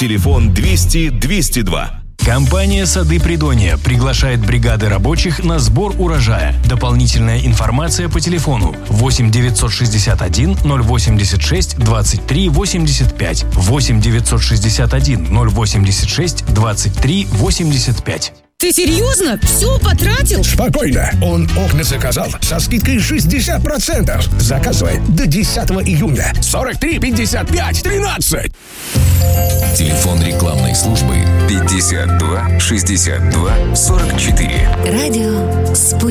Телефон 200-202. Компания «Сады Придонья» приглашает бригады рабочих на сбор урожая. Дополнительная информация по телефону 8 961 086 23 85. 8 961 086 23 85. Ты серьезно? Все потратил? Спокойно. Он окна заказал со скидкой 60%. Заказывай до 10 июня. 43 55 13. Телефон рекламной службы 52 62 44. Радио «Спутник».